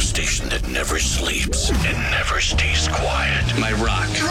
station that never sleeps and never stays quiet. My rock.